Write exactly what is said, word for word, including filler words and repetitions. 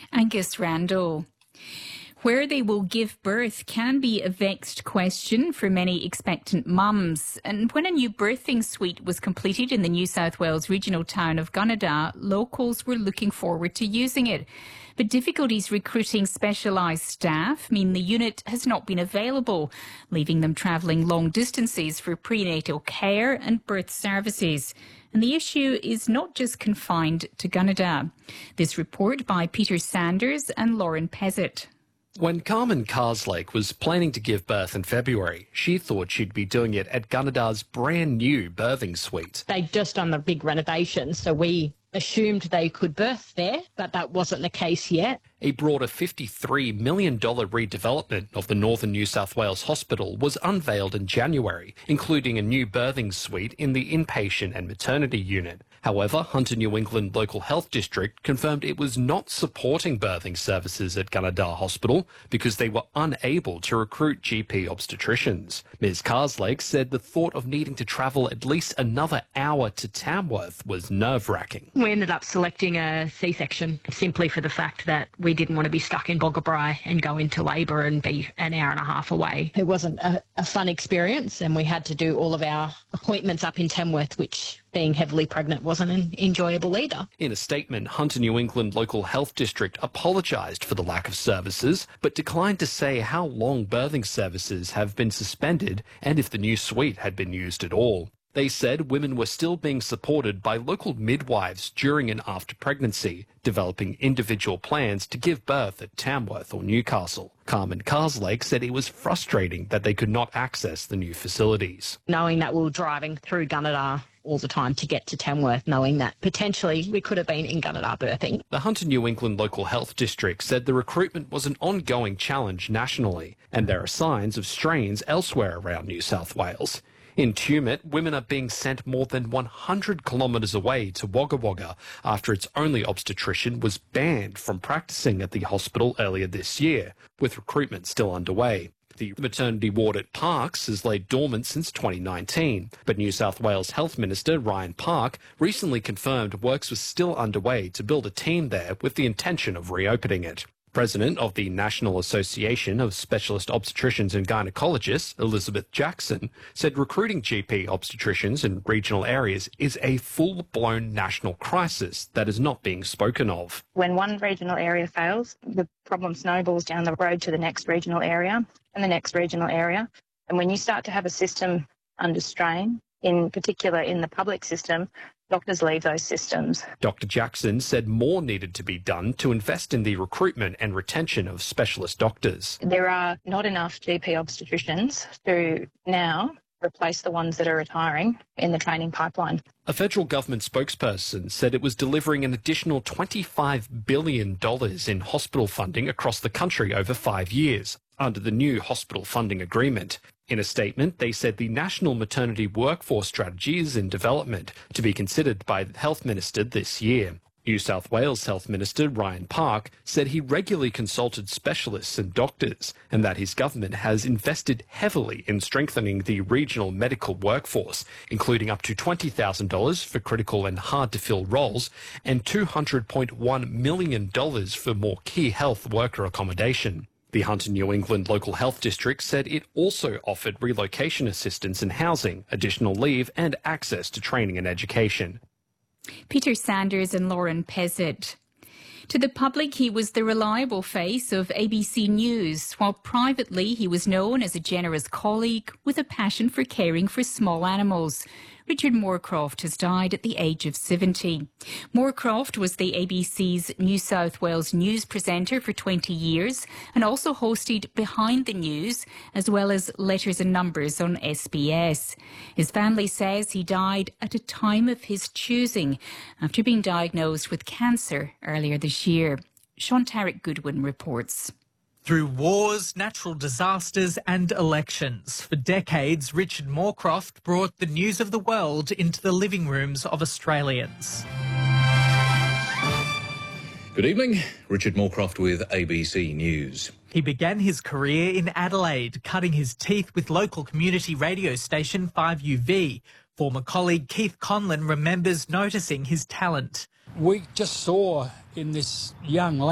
Angus Randall. Where they will give birth can be a vexed question for many expectant mums. And when a new birthing suite was completed in the New South Wales regional town of Gunnedah, locals were looking forward to using it. But difficulties recruiting specialised staff mean the unit has not been available, leaving them travelling long distances for prenatal care and birth services. And the issue is not just confined to Gunnedah. This report by Peter Sanders and Lauren Pezzett. When Carmen Carslake was planning to give birth in February, she thought she'd be doing it at Gunnedah's brand new birthing suite. They'd just done the big renovation, so we assumed they could birth there, but that wasn't the case yet. A broader fifty-three million dollars redevelopment of the Northern New South Wales Hospital was unveiled in January, including a new birthing suite in the inpatient and maternity unit. However, Hunter New England Local Health District confirmed it was not supporting birthing services at Gunnedah Hospital because they were unable to recruit G P obstetricians. Miz Carslake said the thought of needing to travel at least another hour to Tamworth was nerve-wracking. We ended up selecting a C-section simply for the fact that we didn't want to be stuck in Boggabri and go into labour and be an hour and a half away. It wasn't a, a fun experience, and we had to do all of our appointments up in Tamworth, which, being heavily pregnant, wasn't an enjoyable either. In a statement, Hunter New England Local Health District apologised for the lack of services, but declined to say how long birthing services have been suspended and if the new suite had been used at all. They said women were still being supported by local midwives during and after pregnancy, developing individual plans to give birth at Tamworth or Newcastle. Carmen Carslake said it was frustrating that they could not access the new facilities. Knowing that we were driving through Gunnedah all the time to get to Tamworth, knowing that potentially we could have been in Gunnedah birthing. The Hunter New England Local Health District said the recruitment was an ongoing challenge nationally, and there are signs of strains elsewhere around New South Wales. In Tumut, women are being sent more than one hundred kilometres away to Wagga Wagga after its only obstetrician was banned from practising at the hospital earlier this year, with recruitment still underway. The maternity ward at Parkes has laid dormant since twenty nineteen, but New South Wales Health Minister Ryan Park recently confirmed works were still underway to build a team there with the intention of reopening it. President of the National Association of Specialist Obstetricians and Gynecologists, Elizabeth Jackson, said recruiting G P obstetricians in regional areas is a full-blown national crisis that is not being spoken of. When one regional area fails, the problem snowballs down the road to the next regional area and the next regional area. And when you start to have a system under strain, in particular in the public system, doctors leave those systems. Doctor Jackson said more needed to be done to invest in the recruitment and retention of specialist doctors. There are not enough G P obstetricians to now replace the ones that are retiring in the training pipeline. A federal government spokesperson said it was delivering an additional twenty-five billion dollars in hospital funding across the country over five years under the new hospital funding agreement. In a statement, they said the National Maternity Workforce Strategy is in development to be considered by the Health Minister this year. New South Wales Health Minister Ryan Park said he regularly consulted specialists and doctors and that his government has invested heavily in strengthening the regional medical workforce, including up to twenty thousand dollars for critical and hard-to-fill roles and two hundred point one million dollars for more key health worker accommodation. The Hunter New England Local Health District said it also offered relocation assistance and housing, additional leave and access to training and education. Peter Sanders and Lauren Pezzett. To the public, he was the reliable face of A B C News, while privately he was known as a generous colleague with a passion for caring for small animals. Richard Moorcroft has died at the age of seventy. Moorcroft was the A B C's New South Wales news presenter for twenty years and also hosted Behind the News, as well as Letters and Numbers on S B S. His family says he died at a time of his choosing after being diagnosed with cancer earlier this year. Sean Tarrant Goodwin reports. Through wars, natural disasters and elections, for decades Richard Moorcroft brought the news of the world into the living rooms of Australians. Good evening, Richard Moorcroft with A B C News. He began his career in Adelaide, cutting his teeth with local community radio station five U V. Former colleague Keith Conlon remembers noticing his talent. We just saw in this young lad